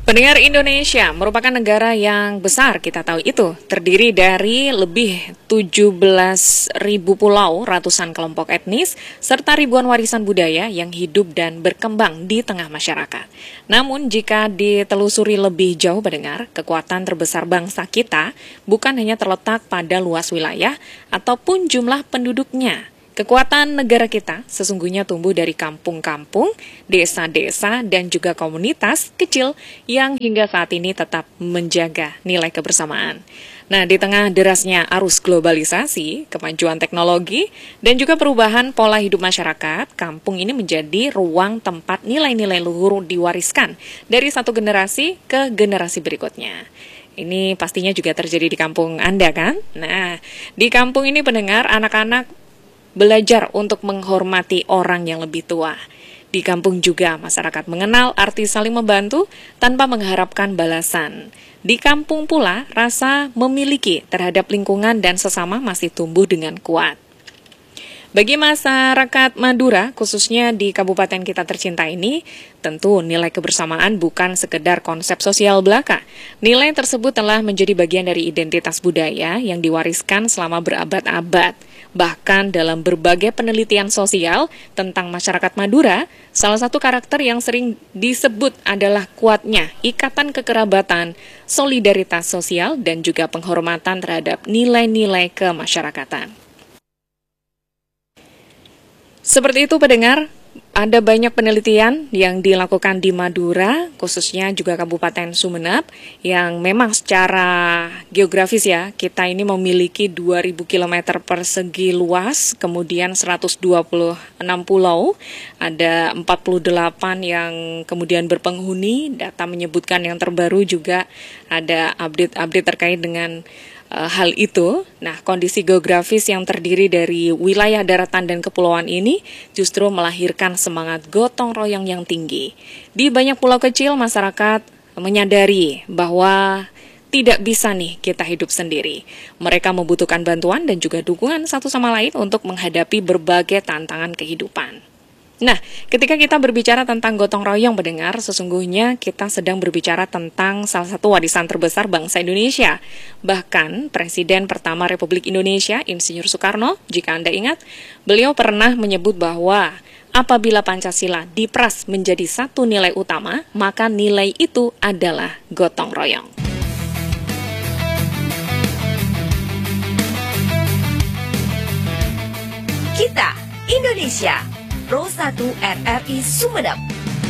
Pendengar, Indonesia merupakan negara yang besar, kita tahu itu. Terdiri dari lebih 17.000 pulau, ratusan kelompok etnis, serta ribuan warisan budaya yang hidup dan berkembang di tengah masyarakat. Namun jika ditelusuri lebih jauh, pendengar, kekuatan terbesar bangsa kita bukan hanya terletak pada luas wilayah ataupun jumlah penduduknya. Kekuatan negara kita sesungguhnya tumbuh dari kampung-kampung, desa-desa, dan juga komunitas kecil yang hingga saat ini tetap menjaga nilai kebersamaan. Nah, di tengah derasnya arus globalisasi, kemajuan teknologi, dan juga perubahan pola hidup masyarakat, kampung ini menjadi ruang tempat nilai-nilai luhur diwariskan dari satu generasi ke generasi berikutnya. Ini pastinya juga terjadi di kampung Anda, kan? Nah, di kampung ini, pendengar, anak-anak belajar untuk menghormati orang yang lebih tua. Di kampung juga masyarakat mengenal arti saling membantu tanpa mengharapkan balasan. Di kampung pula rasa memiliki terhadap lingkungan dan sesama masih tumbuh dengan kuat. Bagi masyarakat Madura, khususnya di kabupaten kita tercinta ini, tentu nilai kebersamaan bukan sekedar konsep sosial belaka. Nilai tersebut telah menjadi bagian dari identitas budaya yang diwariskan selama berabad-abad. Bahkan dalam berbagai penelitian sosial tentang masyarakat Madura, salah satu karakter yang sering disebut adalah kuatnya ikatan kekerabatan, solidaritas sosial, dan juga penghormatan terhadap nilai-nilai kemasyarakatan. Seperti itu, pendengar, ada banyak penelitian yang dilakukan di Madura, khususnya juga Kabupaten Sumeneb, yang memang secara geografis ya, kita ini memiliki 2.000 km persegi luas, kemudian 126 pulau, ada 48 yang kemudian berpenghuni, data menyebutkan yang terbaru juga ada update-update terkait dengan hal itu. Nah, kondisi geografis yang terdiri dari wilayah daratan dan kepulauan ini justru melahirkan semangat gotong royong yang tinggi. Di banyak pulau kecil, masyarakat menyadari bahwa tidak bisa nih kita hidup sendiri. Mereka membutuhkan bantuan dan juga dukungan satu sama lain untuk menghadapi berbagai tantangan kehidupan. Nah, ketika kita berbicara tentang gotong royong, pendengar, sesungguhnya kita sedang berbicara tentang salah satu warisan terbesar bangsa Indonesia. Bahkan, Presiden pertama Republik Indonesia, Insinyur Soekarno, jika Anda ingat, beliau pernah menyebut bahwa apabila Pancasila diperas menjadi satu nilai utama, maka nilai itu adalah gotong royong. Kita, Indonesia, Pro 1 RRI Sumeneb.